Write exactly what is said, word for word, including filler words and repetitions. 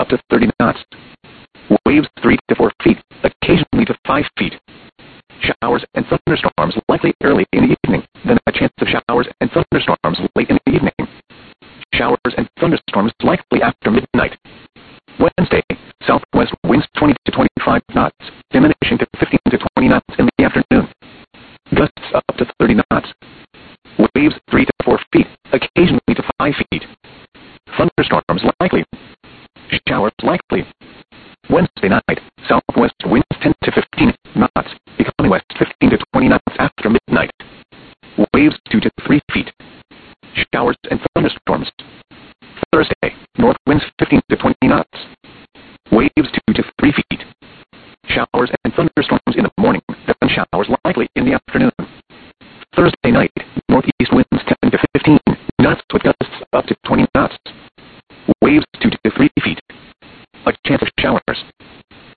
up to thirty knots. Waves three to four feet, occasionally to five feet. Showers and thunderstorms likely early in the evening, then a chance of showers and thunderstorms late in the evening. Showers and thunderstorms likely after midnight. Wednesday, southwest winds twenty to twenty-five knots, diminishing to fifteen to twenty knots in the afternoon. Gusts up to thirty knots. Waves three to four feet, occasionally to five feet. Thunderstorms likely. Showers likely. Wednesday night, southwest winds ten to fifteen knots, becoming west fifteen to twenty knots after midnight. Waves two to three feet. Showers and thunderstorms. Thursday, north winds fifteen to twenty knots. Waves two to three feet. Showers and thunderstorms in the morning, then showers likely in the afternoon. Thursday night, northeast winds ten to fifteen knots with gusts up to twenty knots. Waves two to three feet. A chance of showers.